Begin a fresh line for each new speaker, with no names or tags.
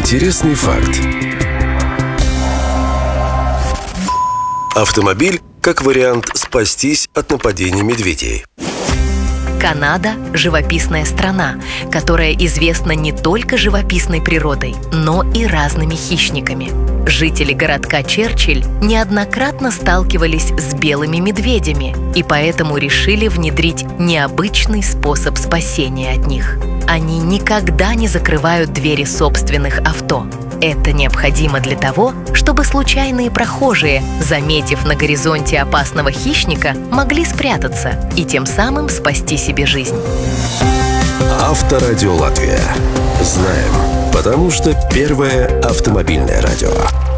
Интересный факт. Автомобиль как вариант спастись от нападения медведей.
Канада – живописная страна, которая известна не только живописной природой, но и разными хищниками. Жители городка Черчилль неоднократно сталкивались с белыми медведями и поэтому решили внедрить необычный способ спасения от них. Они никогда не закрывают двери собственных авто. Это необходимо для того, чтобы случайные прохожие, заметив на горизонте опасного хищника, могли спрятаться и тем самым спасти себе жизнь.
Авторадио Латвия. Знаем, потому что первое автомобильное радио.